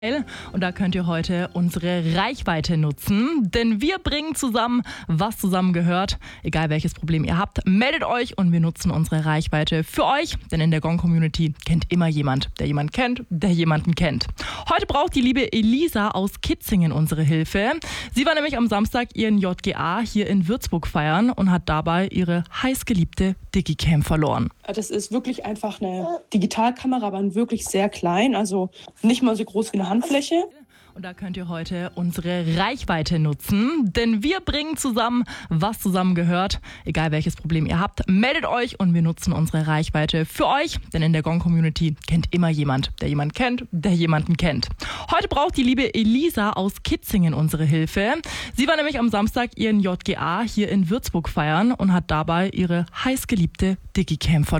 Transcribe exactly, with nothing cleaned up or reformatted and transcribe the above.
Und da könnt ihr heute unsere Reichweite nutzen, denn wir bringen zusammen, was zusammen gehört. Egal welches Problem ihr habt, meldet euch und wir nutzen unsere Reichweite für euch, denn in der Gong-Community kennt immer jemand, der jemanden kennt, der jemanden kennt. Heute braucht die liebe Elisa aus Kitzingen unsere Hilfe. Sie war nämlich am Samstag ihren J G A hier in Würzburg feiern und hat dabei ihre heißgeliebte Digicam verloren. Das ist wirklich einfach eine Digitalkamera, aber wirklich sehr klein, also nicht mal so groß wie eine Handfläche. Und da könnt ihr heute unsere Reichweite nutzen, denn wir bringen zusammen, was zusammen gehört. Egal welches Problem ihr habt, meldet euch und wir nutzen unsere Reichweite für euch, denn in der Gong-Community kennt immer jemand, der jemanden kennt, der jemanden kennt. Heute braucht die liebe Elisa aus Kitzingen unsere Hilfe. Sie war nämlich am Samstag ihren J G A hier in Würzburg feiern und hat dabei ihre heißgeliebte Digicam verloren.